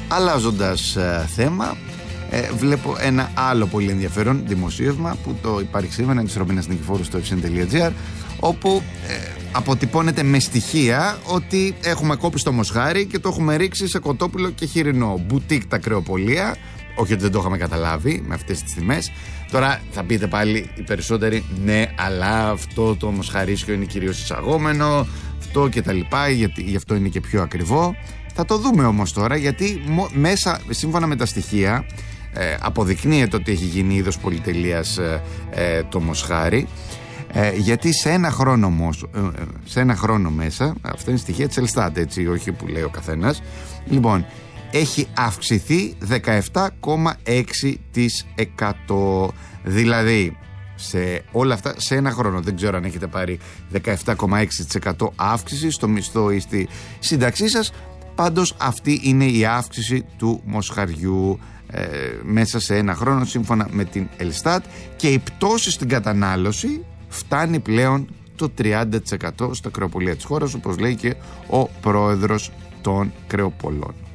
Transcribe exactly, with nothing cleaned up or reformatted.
Αλλάζοντας ε, θέμα, ε, βλέπω ένα άλλο πολύ ενδιαφέρον δημοσίευμα που το υπάρχει σήμερα της Ρωμίνας Νικηφόρου στο εφ σι εν τελεία τζι άρ, όπου ε, αποτυπώνεται με στοιχεία ότι έχουμε κόψει το μοσχάρι και το έχουμε ρίξει σε κοτόπουλο και χοιρινό. Μπουτίκ τα κρεοπολία. Όχι ότι δεν το είχαμε καταλάβει με αυτές τις τιμές. Τώρα θα πείτε πάλι οι περισσότεροι, ναι, αλλά αυτό το μοσχαρίσιο είναι κυρίως εισαγόμενο, αυτό και τα λοιπά, γιατί γι' αυτό είναι και πιο ακριβό. Θα το δούμε όμως τώρα, γιατί μέσα, σύμφωνα με τα στοιχεία, ε, αποδεικνύεται ότι έχει γίνει είδος πολυτελείας ε, ε, το μοσχάρι. Ε, γιατί σε ένα χρόνο όμως, ε, σε ένα χρόνο μέσα, αυτά είναι στοιχεία της Ελστάτ, έτσι, όχι που λέει ο καθένας. Λοιπόν, έχει αυξηθεί δεκαεπτά κόμμα έξι τοις εκατό. Δηλαδή, σε όλα αυτά, σε ένα χρόνο, δεν ξέρω αν έχετε πάρει δεκαεπτά κόμμα έξι τοις εκατό αύξηση στο μισθό ή στη σύνταξή σας. Πάντως αυτή είναι η αύξηση του μοσχαριού ε, μέσα σε ένα χρόνο, σύμφωνα με την Ελστάτ, και η πτώση στην κατανάλωση φτάνει πλέον το τριάντα τοις εκατό στα κρεοπολία της χώρας, όπως λέει και ο πρόεδρος των κρεοπολών.